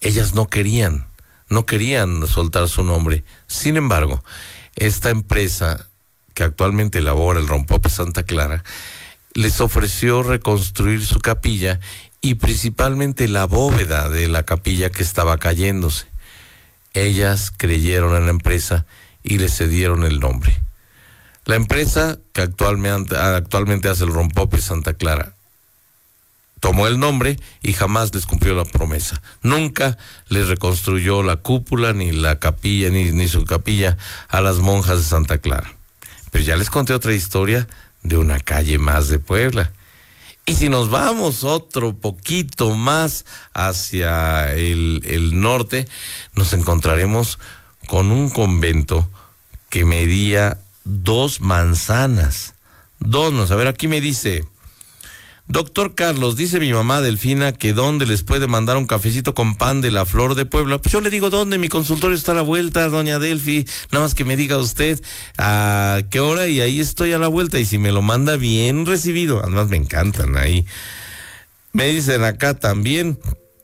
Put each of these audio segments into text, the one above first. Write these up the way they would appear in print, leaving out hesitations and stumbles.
ellas no querían soltar su nombre. Sin embargo, esta empresa que actualmente elabora el rompope Santa Clara les ofreció reconstruir su capilla y principalmente la bóveda de la capilla que estaba cayéndose. Ellas creyeron en la empresa y le cedieron el nombre. La empresa que actualmente hace el rompope Santa Clara tomó el nombre y jamás les cumplió la promesa. Nunca les reconstruyó la cúpula, ni la capilla, ni su capilla a las monjas de Santa Clara. Pero ya les conté otra historia de una calle más de Puebla. Y si nos vamos otro poquito más hacia el norte, nos encontraremos con un convento que medía 2 manzanas. 2, a ver, aquí me dice: doctor Carlos, dice mi mamá Delfina que dónde les puede mandar un cafecito con pan de la Flor de Puebla. Pues yo le digo, ¿dónde? Mi consultorio está a la vuelta, doña Delfi. Nada más que me diga usted a qué hora y ahí estoy a la vuelta. Y si me lo manda bien recibido, además me encantan ahí. Me dicen acá también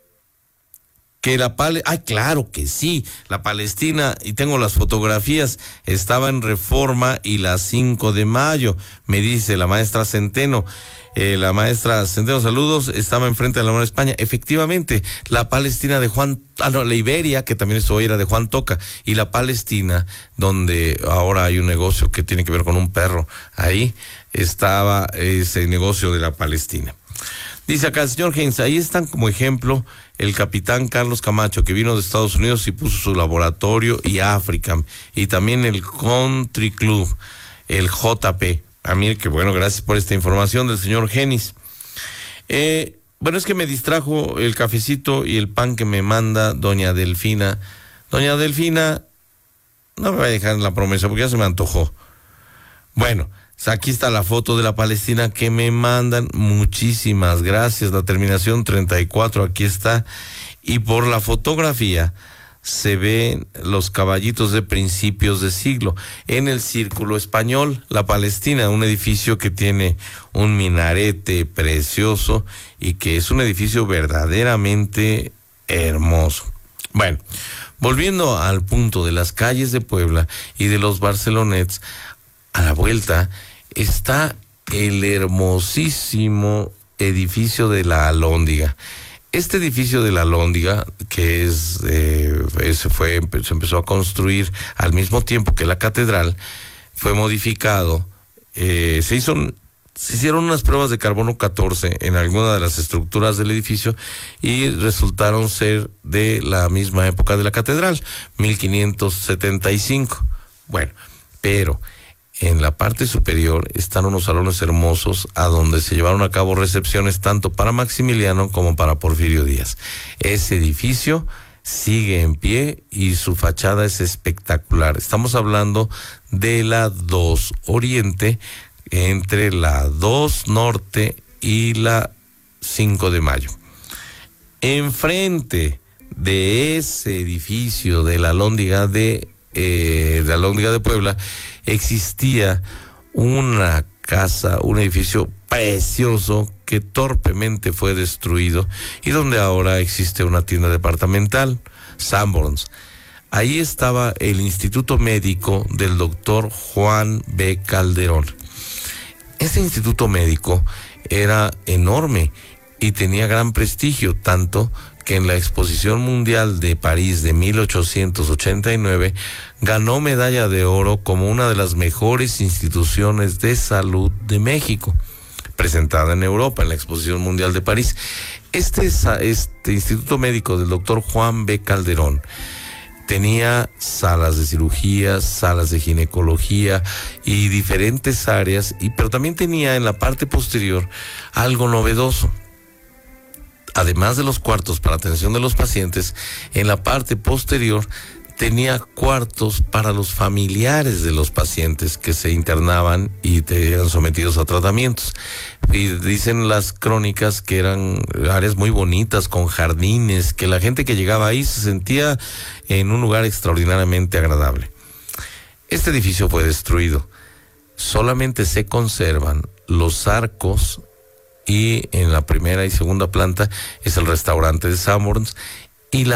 que claro que sí, la Palestina, y tengo las fotografías, estaba en Reforma y la 5 de mayo, me dice la maestra Centeno. La maestra Centeno, saludos, estaba enfrente de la Nueva España. Efectivamente, la Palestina de la Iberia, que también esto era de Juan Toca, y la Palestina, donde ahora hay un negocio que tiene que ver con un perro, ahí estaba ese negocio de la Palestina. Dice acá el señor Heinz, ahí están como ejemplo el capitán Carlos Camacho, que vino de Estados Unidos y puso su laboratorio, y África, y también el Country Club, el JP. A mí, que bueno, gracias por esta información del señor Genis. Bueno, es que me distrajo el cafecito y el pan que me manda doña Delfina. Doña Delfina, no me va a dejar en la promesa porque ya se me antojó. Bueno, aquí está la foto de la Palestina que me mandan. Muchísimas gracias. La terminación 34, aquí está. Y por la fotografía se ven los caballitos de principios de siglo en el Círculo Español, la Palestina, un edificio que tiene un minarete precioso y que es un edificio verdaderamente hermoso. Bueno, volviendo al punto de las calles de Puebla y de los Barcelonets, a la vuelta está el hermosísimo edificio de la Alhóndiga. Este edificio de la Alhóndiga, que se empezó a construir al mismo tiempo que la catedral, fue modificado. Se hicieron unas pruebas de carbono 14 en alguna de las estructuras del edificio y resultaron ser de la misma época de la catedral, 1575. Bueno, pero en la parte superior están unos salones hermosos a donde se llevaron a cabo recepciones tanto para Maximiliano como para Porfirio Díaz. Ese edificio sigue en pie y su fachada es espectacular. Estamos hablando de la 2 Oriente, entre la 2 Norte y la 5 de Mayo. Enfrente de ese edificio de la Alhóndiga de Puebla, existía una casa, un edificio precioso que torpemente fue destruido y donde ahora existe una tienda departamental, Sanborns. Ahí estaba el Instituto Médico del doctor Juan B. Calderón. Este instituto médico era enorme y tenía gran prestigio, tanto que en la Exposición Mundial de París de 1889 ganó medalla de oro como una de las mejores instituciones de salud de México, presentada en Europa en la Exposición Mundial de París. Este Instituto Médico del doctor Juan B. Calderón tenía salas de cirugía, salas de ginecología y diferentes áreas, pero también tenía en la parte posterior algo novedoso. Además de los cuartos para atención de los pacientes, en la parte posterior tenía cuartos para los familiares de los pacientes que se internaban y eran sometidos a tratamientos. Y dicen las crónicas que eran áreas muy bonitas, con jardines, que la gente que llegaba ahí se sentía en un lugar extraordinariamente agradable. Este edificio fue destruido. Solamente se conservan los arcos y en la primera y segunda planta es el restaurante de Sanborns